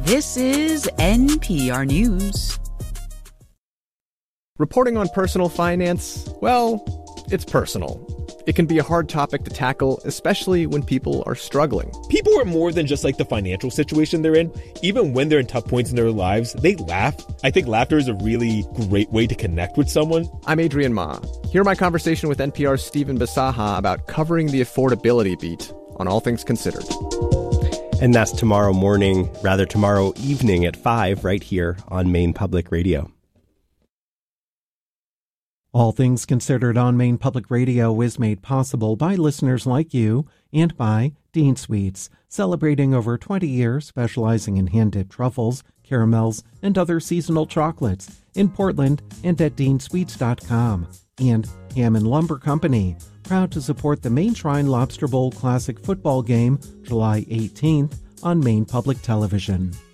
This is NPR News. Reporting on personal finance, well, it's personal. It can be a hard topic to tackle, especially when people are struggling. People are more than just like the financial situation they're in. Even when they're in tough points in their lives, they laugh. I think laughter is a really great way to connect with someone. I'm Adrian Ma. Hear my conversation with NPR's Stephen Bisaha about covering the affordability beat on All Things Considered. And that's tomorrow evening at 5 right here on Maine Public Radio. All Things Considered on Maine Public Radio is made possible by listeners like you and by Dean Sweets, celebrating over 20 years specializing in hand-dipped truffles, caramels, and other seasonal chocolates in Portland and at deansweets.com. And Hammond Lumber Company, proud to support the Maine Shrine Lobster Bowl Classic football game July 18th on Maine Public Television.